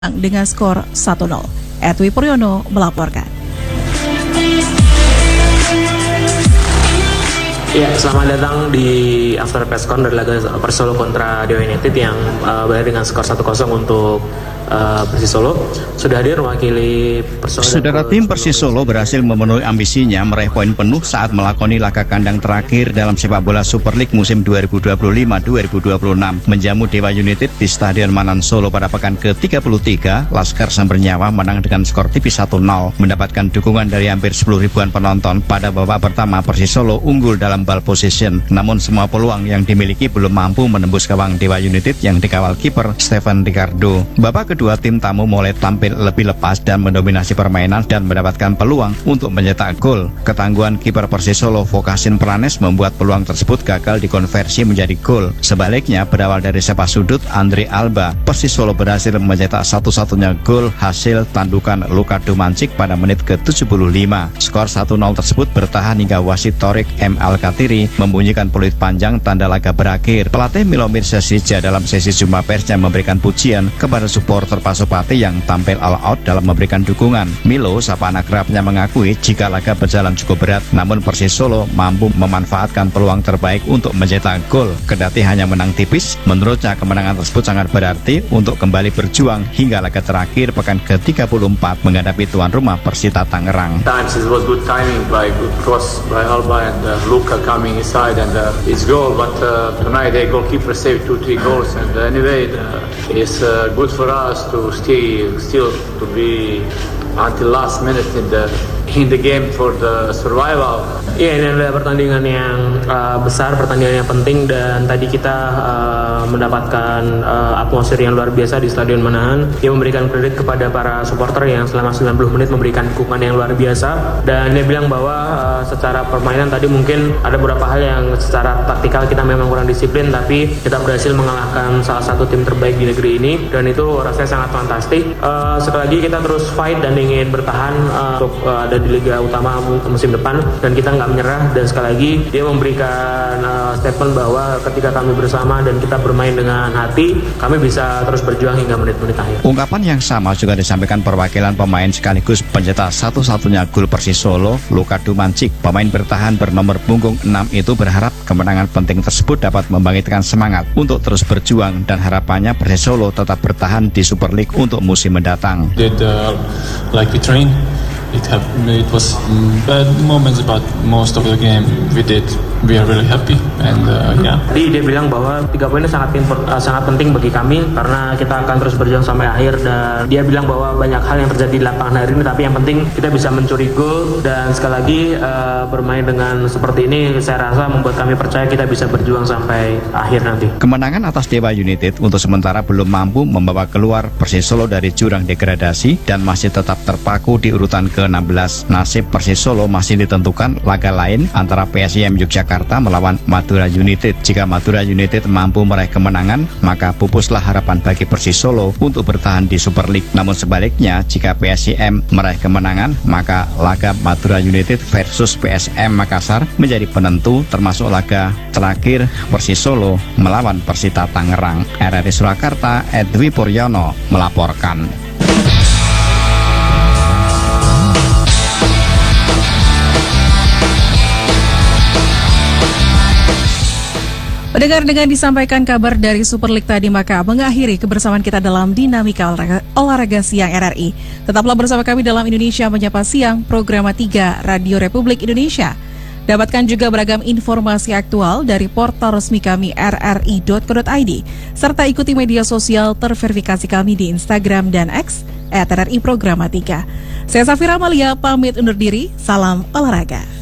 dengan skor 1-0. Edwi Puryono melaporkan. Ya, selamat datang di after press con dari laga Persisolo kontra Dewa United yang berakhir dengan skor 1-0 untuk Persisolo. Sudah hadir mewakili Persisolo. Saudara, tim Persisolo berhasil memenuhi ambisinya meraih poin penuh saat melakoni laga kandang terakhir dalam sepak bola Super League musim 2025-2026 menjamu Dewa United di Stadion Manan Solo pada pekan ke-33. Laskar Sang Bernyawa menang dengan skor tipis 1-0, mendapatkan dukungan dari hampir 10 ribuan penonton. Pada babak pertama, Persisolo unggul dalam ball possession, namun semua peluang yang dimiliki belum mampu menembus gawang Dewa United yang dikawal kiper Stefan Ricardo. Babak kedua, tim tamu mulai tampil lebih lepas dan mendominasi permainan dan mendapatkan peluang untuk mencetak gol. Ketangguhan kiper Persisolo Vokasin Pranes membuat peluang tersebut gagal dikonversi menjadi gol. Sebaliknya, berawal dari sepak sudut Andre Alba, Persisolo berhasil mencetak satu-satunya gol hasil tandukan Luka Dumancic pada menit ke-75. Skor 1-0 tersebut bertahan hingga wasit Torik M. Al-Katiri membunyikan peluit panjang tanda laga berakhir. Pelatih Milomir Sesija dalam sesi jumpa persnya memberikan pujian kepada supporter Pasopati yang tampil all out dalam memberikan dukungan. Milo, sapaan akrabnya, mengakui jika laga berjalan cukup berat, namun Persisolo mampu memanfaatkan peluang terbaik untuk mencetak gol. Kendati hanya menang tipis, menurutnya kemenangan tersebut sangat berarti untuk kembali berjuang hingga laga terakhir pekan ke-34 menghadapi tuan rumah Persita Tangerang. It was good timing by good cross by Alba and Luka coming inside and it's goal, but tonight the goalkeeper saved 2-3 goals and anyway it's good for us to still to be until last minute in the game for the survival. Iya, ini adalah pertandingan yang besar, pertandingan yang penting, dan tadi kita mendapatkan atmosfer yang luar biasa di Stadion Manahan yang memberikan kredit kepada para supporter yang selama 90 menit memberikan dukungan yang luar biasa. Dan dia bilang bahwa secara permainan tadi mungkin ada beberapa hal yang secara taktikal kita memang kurang disiplin, tapi kita berhasil mengalahkan salah satu tim terbaik di negeri ini, dan itu rasanya sangat fantastik. Sekali lagi kita terus fight dan ingin bertahan untuk ada di Liga Utama musim depan, dan kita nggak menyerah. Dan sekali lagi dia memberikan statement bahwa ketika kami bersama dan kita bermain dengan hati, kami bisa terus berjuang hingga menit-menit akhir. Ungkapan yang sama juga disampaikan perwakilan pemain sekaligus pencetak satu-satunya gol Persisolo, Luka Dumancic. Pemain bertahan bernomor punggung 6 itu berharap kemenangan penting tersebut dapat membangkitkan semangat untuk terus berjuang, dan harapannya Persisolo tetap bertahan di Super League untuk musim mendatang. Like we train, it was bad moments, but most of the game we are really happy and yeah. Jadi dia bilang bahwa 3 poin ini sangat penting bagi kami karena kita akan terus berjuang sampai akhir, dan dia bilang bahwa banyak hal yang terjadi di lapangan hari ini, tapi yang penting kita bisa mencuri gol. Dan sekali lagi bermain dengan seperti ini saya rasa membuat kami percaya kita bisa berjuang sampai akhir nanti. Kemenangan atas Dewa United untuk sementara belum mampu membawa keluar Persisolo dari jurang degradasi dan masih tetap terpaku di urutan ke-16. Nasib Persisolo masih ditentukan laga lain antara PSIM Yogyakarta melawan Madura United. Jika Madura United mampu meraih kemenangan, maka pupuslah harapan bagi Persisolo untuk bertahan di Super League. Namun sebaliknya, jika PSIM meraih kemenangan, maka laga Madura United versus PSM Makassar menjadi penentu, termasuk laga terakhir Persisolo melawan Persita Tangerang. RRI Surakarta, Edwi Puryono melaporkan. Pendengar, dengan disampaikan kabar dari Super League tadi, maka mengakhiri kebersamaan kita dalam Dinamika Olahraga Siang RRI. Tetaplah bersama kami dalam Indonesia Menyapa Siang, program 3 Radio Republik Indonesia. Dapatkan juga beragam informasi aktual dari portal resmi kami rri.co.id, serta ikuti media sosial terverifikasi kami di Instagram dan X @RRI Programa 3. Saya Safira Amalia pamit undur diri, salam olahraga.